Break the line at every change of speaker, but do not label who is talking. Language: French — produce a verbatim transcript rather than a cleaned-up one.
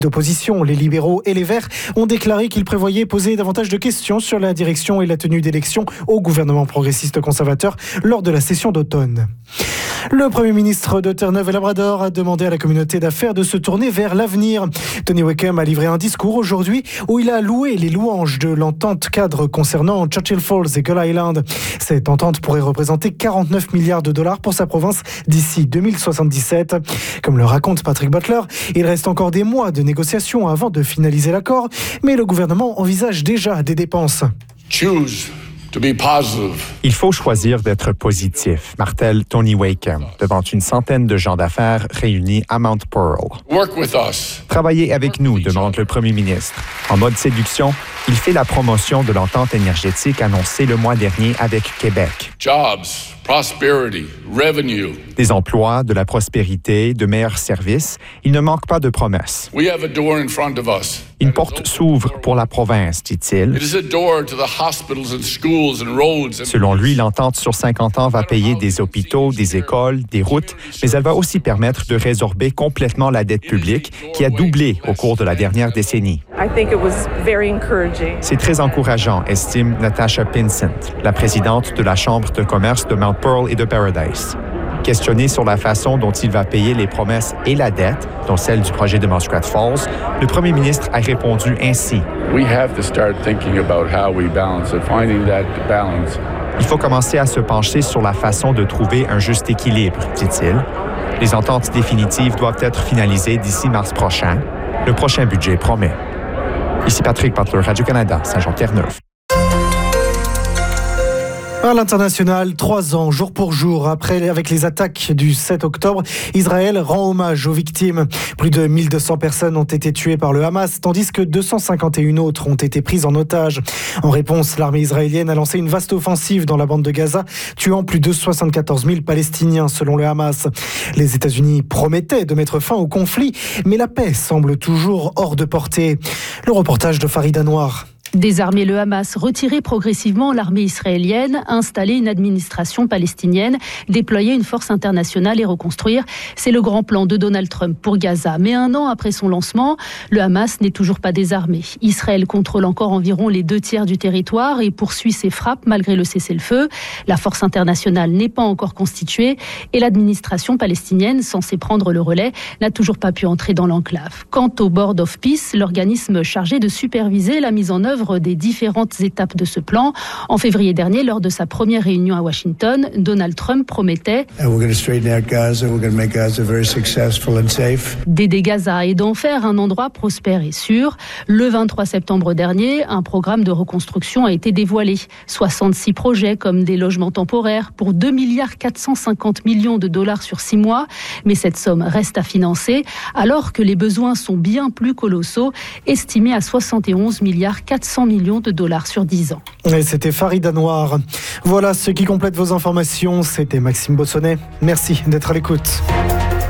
d'opposition, les libéraux et les Verts, ont déclaré qu'ils prévoyaient poser davantage de questions sur la direction et la tenue d'élections au gouvernement progressiste conservateur lors de la session d'automne. Le Premier ministre de Terre-Neuve-et-Labrador a demandé à la communauté d'affaires de se tourner vers l'avenir. Tony Wickham a livré un discours aujourd'hui où il a loué les louanges de l'entente cadre concernant Churchill Falls et Gull Island. Cette entente pourrait représenter quarante-neuf milliards de dollars pour sa province d'ici deux mille soixante-dix-sept. Comme le raconte Patrick Butler, il reste encore des mois de négociations avant de finaliser l'accord, mais le gouvernement envisage déjà des dépenses.
Choose. To be positive.
Il faut choisir d'être positif, martèle Tony Wickham, devant une centaine de gens d'affaires réunis à Mount Pearl.
Work with us.
Travaillez avec nous, demande le premier ministre. En mode séduction, il fait la promotion de l'entente énergétique annoncée le mois dernier avec Québec.
Jobs, prosperity, revenue.
Des emplois, de la prospérité, de meilleurs services. Il ne manque pas de promesses.
We have a door in front of us.
Une porte s'ouvre pour la province, dit-il.
It is a door to the hospitals and schools and roads.
Selon lui, l'entente sur cinquante ans va payer des hôpitaux, des écoles, des routes, mais elle va aussi permettre de résorber complètement la dette publique qui a doublé au cours de la dernière décennie. C'est très encourageant, estime Natasha Pinsent, la présidente de la Chambre de commerce de Mount Pearl et de Paradise. Questionné sur la façon dont il va payer les promesses et la dette, dont celle du projet de Muskrat Falls, le premier ministre a répondu ainsi.
We have to start thinking about how we balance it, finding that balance.
Il faut commencer à se pencher sur la façon de trouver un juste équilibre, dit-il. Les ententes définitives doivent être finalisées d'ici mars prochain. Le prochain budget promet. Ici Patrick Butler, Radio-Canada, Saint-Jean-Terre-Neuve.
À l'international, trois ans, jour pour jour, après, avec les attaques du sept octobre, Israël rend hommage aux victimes. Plus de mille deux cents personnes ont été tuées par le Hamas, tandis que deux cent cinquante et une autres ont été prises en otage. En réponse, l'armée israélienne a lancé une vaste offensive dans la bande de Gaza, tuant plus de soixante-quatorze mille Palestiniens, selon le Hamas. Les États-Unis promettaient de mettre fin au conflit, mais la paix semble toujours hors de portée. Le reportage de Farid Anwar.
Désarmer le Hamas, retirer progressivement l'armée israélienne, installer une administration palestinienne, déployer une force internationale et reconstruire, c'est le grand plan de Donald Trump pour Gaza. Mais un an après son lancement, le Hamas n'est toujours pas désarmé. Israël contrôle encore environ les deux tiers du territoire et poursuit ses frappes malgré le cessez-le-feu. La force internationale n'est pas encore constituée et l'administration palestinienne, censée prendre le relais, n'a toujours pas pu entrer dans l'enclave. Quant au Board of Peace, l'organisme chargé de superviser la mise en œuvre des différentes étapes de ce plan. En février dernier, lors de sa première réunion à Washington, Donald Trump promettait d'aider Gaza et d'en faire un endroit prospère et sûr. Le vingt-trois septembre dernier, un programme de reconstruction a été dévoilé. soixante-six projets comme des logements temporaires pour deux milliards quatre cent cinquante millions de dollars sur six mois. Mais cette somme reste à financer alors que les besoins sont bien plus colossaux, estimés à soixante et onze milliards quatre cents millions de dollars sur dix ans.
Et c'était Farid Anwar. Voilà ce qui complète vos informations. C'était Maxime Bossonnet. Merci d'être à l'écoute.